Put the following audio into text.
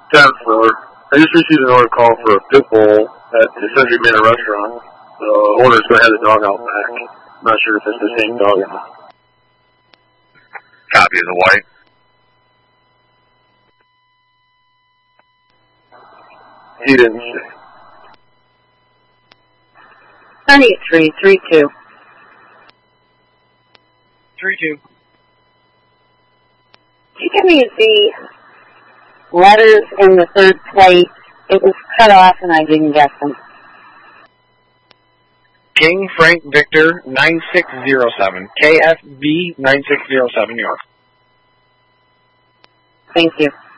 10th floor. I just received an order call for a pit bull at the Century Manor restaurant. The owner's going to have the dog out back. I'm not sure if it's the same dog or not. Copy of the white. He didn't say. 9332. 32. Could you give me the letters in the third plate? It was cut off and I didn't get them. King Frank Victor 9607. KFB 9607, New York. Thank you.